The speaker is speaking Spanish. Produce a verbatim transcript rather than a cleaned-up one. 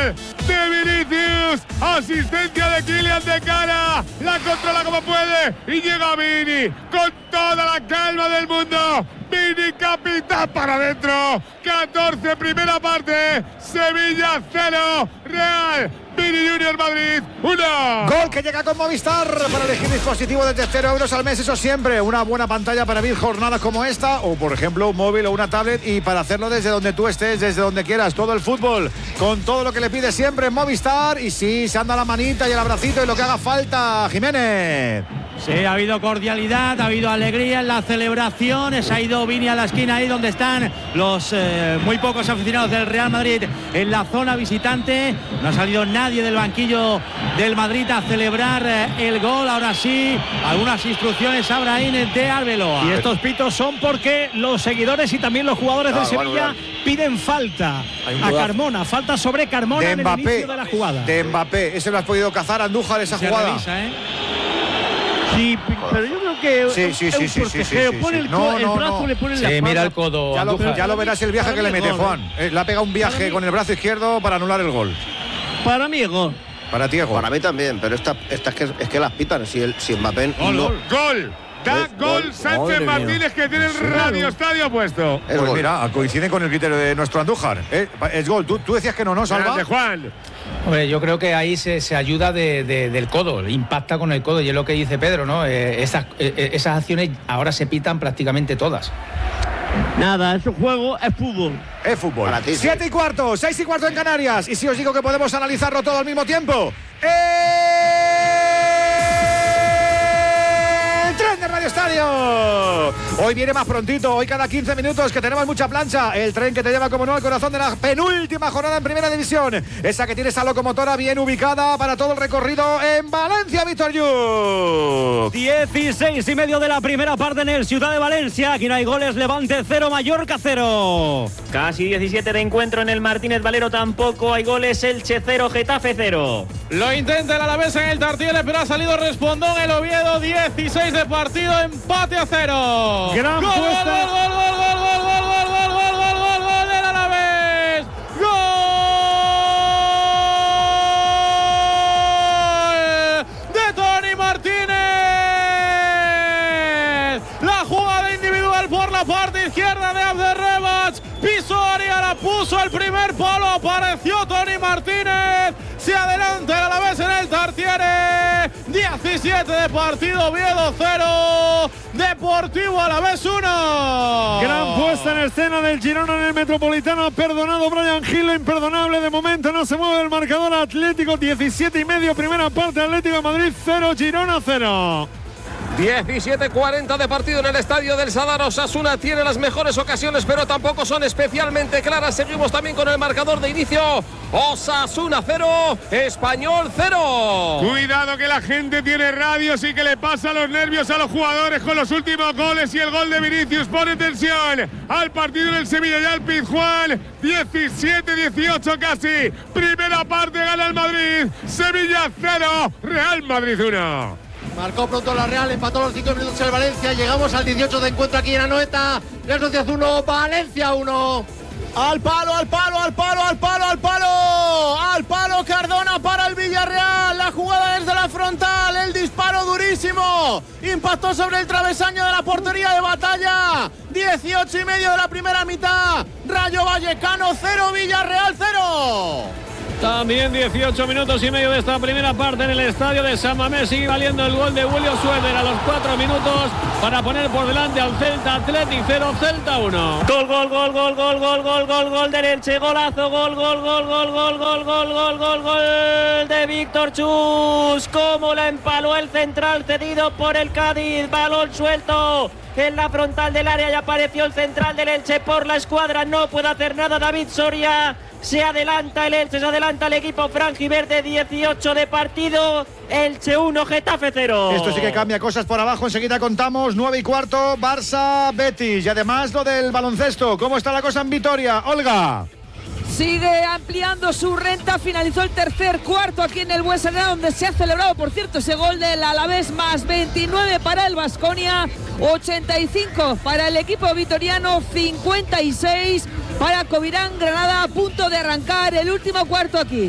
gol de Vinicius, asistencia de Kylian de cara, la controla como puede y llega Vini con toda la calma del mundo. Vini capitán para adentro. catorce primera parte. Sevilla cero. Real Vini Junior Madrid uno. Gol que llega con Movistar para elegir dispositivo desde cero euros al mes. Eso siempre una buena pantalla para vivir jornadas como esta, o por ejemplo un móvil o una tablet, y para hacerlo desde donde tú estés, desde donde quieras. Todo el fútbol con todo lo que le pide siempre en Movistar. Y sí, se anda la manita y el abracito y lo que haga falta, Jiménez. Sí, ha habido cordialidad, ha habido alegría en la celebración. Se ha ido Vini a la esquina ahí donde están los eh, muy pocos aficionados del Real Madrid en la zona visitante. No ha salido nadie del banquillo del Madrid a celebrar eh, el gol. Ahora sí, algunas instrucciones a Brahim de Arbeloa. Y estos pitos son porque los seguidores y también los jugadores claro, de Sevilla bueno, bueno. piden falta a Carmona, falta sobre Carmona de en Mbappé, el inicio de la jugada. De Mbappé, ese lo has podido cazar, Andújar, esa Se jugada. revisa, ¿eh? Sí, pero yo creo que sí, sí, es sí, un sí, forcejeo. sí, sí, Pone sí. el, No, el no, brazo, no. le pone en Sí, la espalda. mira el codo. Ya lo, ya lo verás el viaje que le mete, gol, Juan. Eh, le ha pegado un viaje con el brazo izquierdo para anular el gol. Para mí es gol. Para ti es gol. Para mí también, pero esta, esta es, que, es que las pitan. Si, el, si Mbappé Gol, no, gol, gol. Da Es gol, gol. Sánchez Madre Martínez, mía. que tiene el radio estadio puesto. es Pues gol. mira, coincide con el criterio de nuestro Andújar. Eh, es gol. ¿Tú, tú decías que no, ¿no, Salva? Grande, Juan. Hombre, yo creo que ahí se, se ayuda de, de, del codo, impacta con el codo, y es lo que dice Pedro, ¿no? Eh, esas, eh, esas acciones ahora se pitan prácticamente todas. Nada, es un juego, es fútbol. Es fútbol. Para ti, sí. Siete y cuarto, seis y cuarto en Canarias. Y si os digo que podemos analizarlo todo al mismo tiempo. ¡El tren de Radio Estadio! Hoy viene más prontito, hoy cada quince minutos, que tenemos mucha plancha. El tren que te lleva, como no, al corazón de la penúltima jornada en Primera División. Esa que tiene esa locomotora bien ubicada para todo el recorrido en Valencia, Víctor Yuk. dieciséis y medio de la primera parte en el Ciudad de Valencia. Aquí no hay goles, Levante cero, Mallorca cero. Casi diecisiete de encuentro en el Martínez Valero, tampoco hay goles. Elche cero, Getafe cero. Lo intenta el Alavés en el Tartiere, pero ha salido respondón el Oviedo. dieciséis de partido, empate a cero. Gran gol, puesta. gol, gol, gol, gol, gol, gol, gol, gol, gol, gol, gol, gol del Alavés. Gol de Toni Martínez. La jugada individual por la parte izquierda de Abderrabach. Pisó área, la puso el primer palo. Apareció Toni Martínez. Se adelanta el Alavés en el Tartiere. diecisiete de partido, Oviedo cero. Deportivo Alavés uno. Gran puesta en escena del Girona en el Metropolitano. Ha perdonado Brian Gil, lo imperdonable. De momento no se mueve el marcador. Atlético diecisiete y medio, primera parte. Atlético de Madrid cero, Girona cero. diecisiete cuarenta de partido en el estadio del Sadar. Osasuna tiene las mejores ocasiones, pero tampoco son especialmente claras. Seguimos también con el marcador de inicio. Osasuna cero, Español cero. Cuidado que la gente tiene radios y que le pasa los nervios a los jugadores con los últimos goles, y el gol de Vinicius pone tensión al partido en el Sevilla y al Pizjuán. diecisiete dieciocho casi. Primera parte, gana el Madrid. Sevilla cero, Real Madrid uno. Marcó pronto la Real, empató los cinco minutos el Valencia. Llegamos al dieciocho de encuentro aquí en Anoeta. Real Sociedad uno, Valencia uno. Al palo, al palo, al palo, al palo, al palo. Al palo Cardona para el Villarreal. La jugada desde la frontal. El disparo durísimo. Impactó sobre el travesaño de la portería de Batalla. dieciocho y medio de la primera mitad. Rayo Vallecano cero, Villarreal cero. También dieciocho minutos y medio de esta primera parte en el estadio de San Mamés. Sigue valiendo el gol de William Suever a los cuatro minutos para poner por delante al Celta. Athletic cero, Celta uno. Gol, gol, gol, gol, gol, gol, gol, gol, gol del Elche. Golazo, gol, gol, gol, gol, gol, gol, gol, gol, gol, gol de Víctor Chus. Cómo la empaló el central cedido por el Cádiz. Balón suelto en la frontal del área y apareció el central del Elche por la escuadra. No puede hacer nada David Soria. Se adelanta el Elche, se adelanta el equipo franjiverde. Dieciocho de partido, Elche uno, Getafe cero. Esto sí que cambia cosas por abajo. Enseguida contamos nueve y cuarto, Barça, Betis. Y además lo del baloncesto. ¿Cómo está la cosa en Vitoria? Olga. Sigue ampliando su renta, finalizó el tercer cuarto aquí en el Buesa, donde se ha celebrado, por cierto, ese gol del Alavés, más veintinueve para el Baskonia, ochenta y cinco para el equipo vitoriano, cincuenta y seis para Covirán Granada, a punto de arrancar el último cuarto aquí.